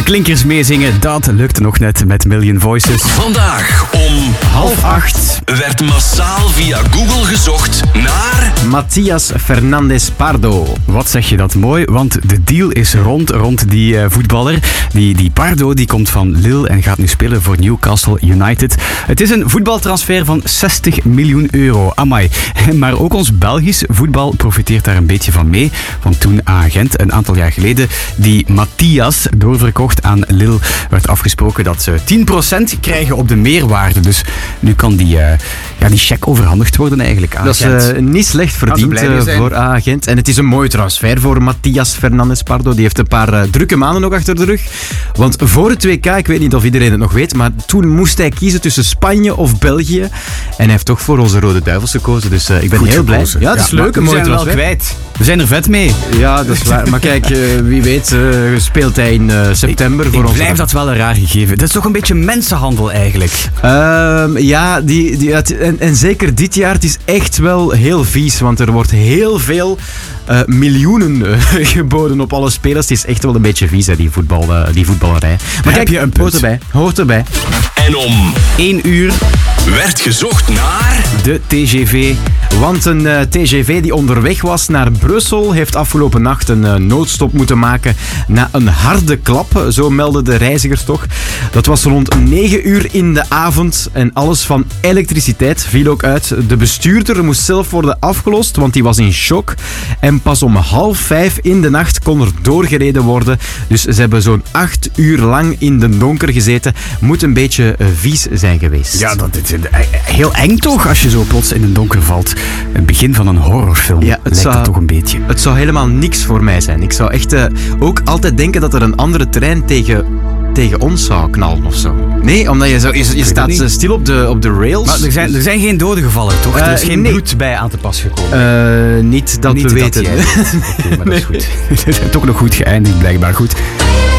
klinkers meezingen, dat lukte nog net met Million Voices. Vandaag om 7:30 werd massaal via Google gezocht naar Matías Fernández Pardo. Wat zeg je dat mooi, want de deal is rond die voetballer. Die Pardo die komt van Lille en gaat nu spelen voor Newcastle United. Het is een voetbaltransfer van 60 miljoen euro. Amai. Maar ook ons Belgisch voetbal profiteert daar een beetje van mee. Want toen aan Gent, een aantal jaar geleden, die Matías doorverkocht aan Lille, werd afgesproken dat ze 10% krijgen op de meerwaarde. Dus nu kan die cheque overhandigd worden eigenlijk aan Dat Gent. is niet slecht verdiend voor Gent. En het is een mooie transfer voor Matías Fernández Pardo. Die heeft een paar drukke maanden nog achter de rug. Want voor het WK, ik weet niet of iedereen het nog weet, maar toen moest hij kiezen tussen Spanje of België. En hij heeft toch voor onze Rode Duivels gekozen. Dus ik ben Goed heel gekozen. blij. Ja, het is leuk. Een mooie we zijn transfer. wel kwijt. We zijn er vet mee. Ja, dat is waar. Maar kijk, wie weet speelt hij in september voor Ik ons. blijf dat wel een raar gegeven. Dat is toch een beetje mensenhandel eigenlijk. Ja, en zeker dit jaar, het is echt wel heel vies, want er wordt heel veel miljoenen geboden op alle spelers. Het is echt wel een beetje vies, hè, die voetballerij. Maar Heb kijk, je een punt? hoort erbij. en om 1 uur werd gezocht naar de TGV. Want een TGV die onderweg was naar Brussel heeft afgelopen nacht een noodstop moeten maken na een harde klap, zo melden de reizigers toch. Dat was rond 9 uur in de avond en alles van elektriciteit viel ook uit. De bestuurder moest zelf worden afgelost, want die was in shock. En pas om 4:30 in de nacht kon er doorgereden worden. Dus ze hebben zo'n 8 uur lang in de donker gezeten. Moet een beetje vies zijn geweest. Ja, dat is heel eng toch, als je zo plots in het donker valt. Het begin van een horrorfilm lijkt dat toch een beetje. Het zou helemaal niks voor mij zijn. Ik zou echt ook altijd denken dat er een andere trein tegen ons zou knallen of zo. Nee, omdat je staat stil op de rails. Maar er zijn geen doden gevallen, toch? Er is geen nee. bloed bij aan te pas gekomen. Niet dat we weten. Oké, maar dat is goed. Toch nog goed geëindigd, blijkbaar goed.